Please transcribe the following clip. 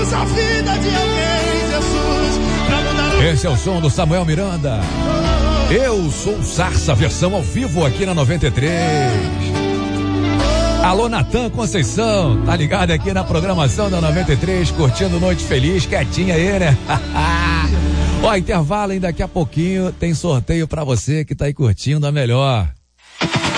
mudasse a vida de alguém, Jesus. Pra mudar. Esse é o som do Samuel Miranda. Eu sou Sarça, versão ao vivo aqui na 93. Alô, Natan Conceição, tá ligado aqui na programação da 93, curtindo Noite Feliz, quietinha aí, né? Ó, intervalo, e daqui a pouquinho tem sorteio pra você que tá aí curtindo a melhor.